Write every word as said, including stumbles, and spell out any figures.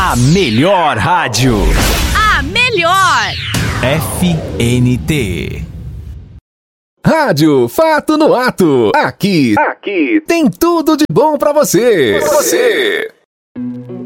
A melhor rádio. A melhor. F N T. Rádio Fato no Ato. Aqui, aqui tem tudo de bom pra você. Pra você.